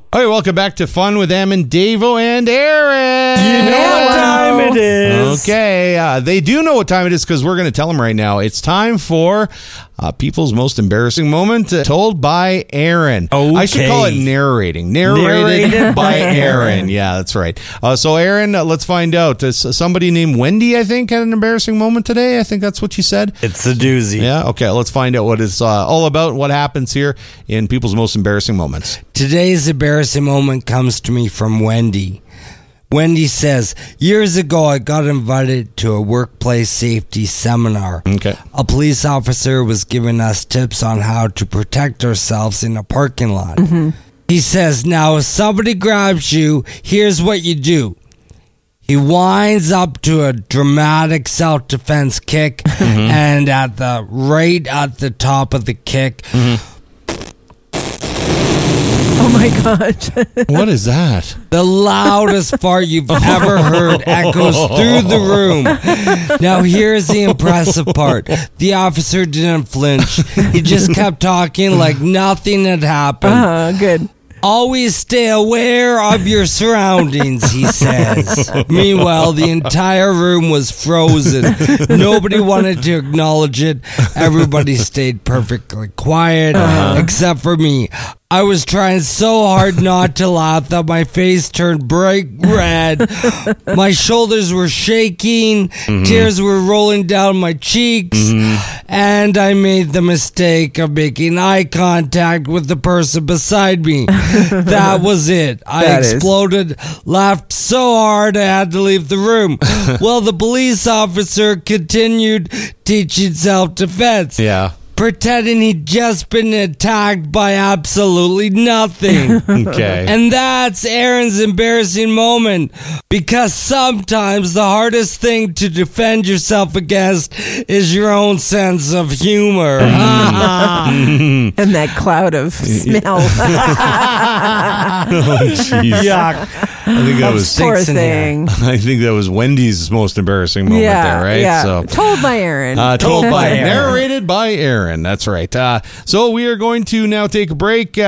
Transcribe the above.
All right, welcome back to Fun with Em and Davo and Aaron. You know what time it is. Okay, they do know what time it is because we're going to tell them right now. It's time for people's most embarrassing moment told by Aaron. Okay. I should call it narrating. Narrated by Aaron. Yeah, that's right. So, Aaron, let's find out. Somebody named Wendy, I think, had an embarrassing moment today. I think that's what you said. It's a doozy. Yeah, okay, let's find out what it's all about, what happens here in people's most embarrassing moments. Today's embarrassing moment comes to me from Wendy. Wendy says, years ago, I got invited to a workplace safety seminar. Okay. A police officer was giving us tips on how to protect ourselves in a parking lot. Mm-hmm. He says, now, if somebody grabs you, here's what you do. He winds up to a dramatic self-defense kick, and right at the top of the kick, Oh my God. What is that? the loudest fart you've ever heard echoes through the room. Now, here's the impressive part. The officer didn't flinch. He just kept talking like nothing had happened. Good. Always stay aware of your surroundings, he says. Meanwhile, the entire room was frozen. Nobody wanted to acknowledge it. Everybody stayed perfectly quiet, except for me. I was trying so hard not to laugh that my face turned bright red. My shoulders were shaking. Tears were rolling down my cheeks. And I made the mistake of making eye contact with the person beside me. That was it. I exploded, laughed so hard I had to leave the room. Well, the police officer continued teaching self-defense. Yeah. Pretending he'd just been attacked by absolutely nothing. Okay. And that's Aaron's embarrassing moment. Because sometimes the hardest thing to defend yourself against is your own sense of humor. And that cloud of smell. Oh, jeez. Yuck. I think that was Poor Stinks in here. thing. I think that was Wendy's most embarrassing moment there, right? Yeah. So Told by Aaron. told by Aaron. narrated by Aaron. That's right. So we are going to now take a break.